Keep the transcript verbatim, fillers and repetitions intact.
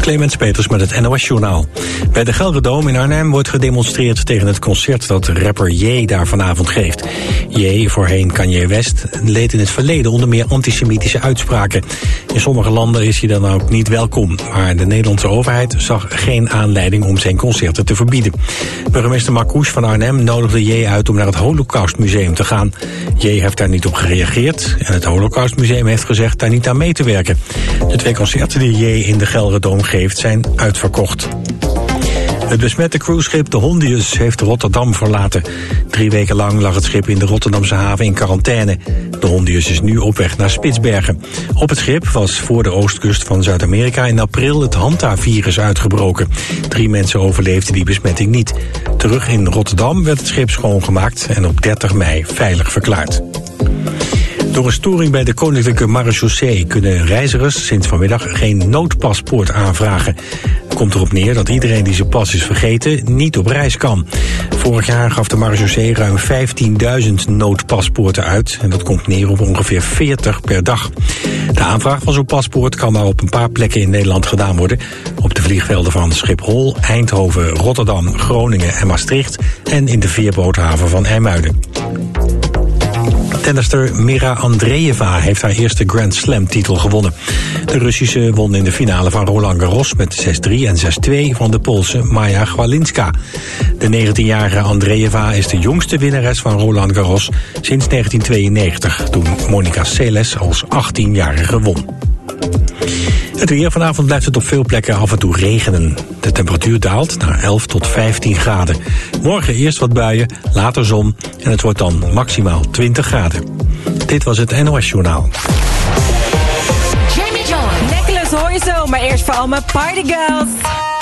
Clemens Peters met het N O S-journaal. Bij de Gelredome in Arnhem wordt gedemonstreerd tegen het concert dat rapper Ye daar vanavond geeft. Ye, voorheen Kanye West, leed in het verleden onder meer antisemitische uitspraken. In sommige landen is hij dan ook niet welkom, maar de Nederlandse overheid zag geen aanleiding om zijn concerten te verbieden. Burgemeester Marcouch van Arnhem nodigde Ye uit om naar het Holocaustmuseum te gaan. Ye heeft daar niet op gereageerd en het Holocaustmuseum heeft gezegd daar niet aan mee te werken. De twee concerten die Ye in de Gelredome geeft zijn uitverkocht. Het besmette cruiseschip de Hondius heeft Rotterdam verlaten. Drie weken lang lag het schip in de Rotterdamse haven in quarantaine. De Hondius is nu op weg naar Spitsbergen. Op het schip was voor de oostkust van Zuid-Amerika in april het Hanta-virus uitgebroken. Drie mensen overleefden die besmetting niet. Terug in Rotterdam werd het schip schoongemaakt en op dertig mei veilig verklaard. Door een storing bij de Koninklijke Marechaussee kunnen reizigers sinds vanmiddag geen noodpaspoort aanvragen. Het komt erop neer dat iedereen die zijn pas is vergeten niet op reis kan. Vorig jaar gaf de Marechaussee ruim vijftienduizend noodpaspoorten uit en dat komt neer op ongeveer veertig per dag. De aanvraag van zo'n paspoort kan maar op een paar plekken in Nederland gedaan worden. Op de vliegvelden van Schiphol, Eindhoven, Rotterdam, Groningen en Maastricht en in de veerboothaven van IJmuiden. Tennister Mira Andreeva heeft haar eerste Grand Slam-titel gewonnen. De Russische won in de finale van Roland Garros met zes drie en zes twee van de Poolse Maja Chwalinska. De negentienjarige Andreeva is de jongste winnares van Roland Garros sinds negentien tweeënnegentig, toen Monica Seles als achttienjarige won. Het weer. Vanavond blijft het op veel plekken af en toe regenen. De temperatuur daalt naar elf tot vijftien graden. Morgen eerst wat buien, later zon en het wordt dan maximaal twintig graden. Dit was het N O S-journaal. Jamie Jones. Necklace hoor je zo, maar eerst voor al mijn partygirls.